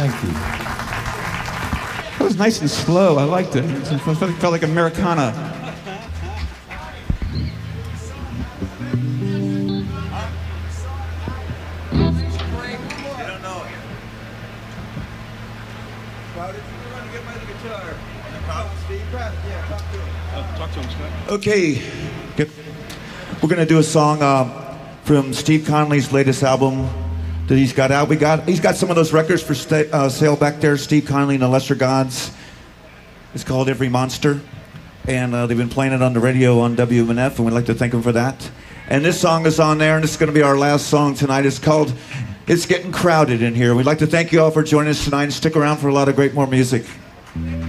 Thank you. That was nice and slow. I liked it. It felt like Americana. Okay, we're gonna do a song from Steve Conley's latest album that he's got out. He's got some of those records for sale back there. Steve Conley and the Lesser Gods. It's called Every Monster, and they've been playing it on the radio on WMNF, and we'd like to thank them for that. And this song is on there, and this is going to be our last song tonight. It's called "It's Getting Crowded in Here." We'd like to thank you all for joining us tonight, and stick around for a lot of great more music.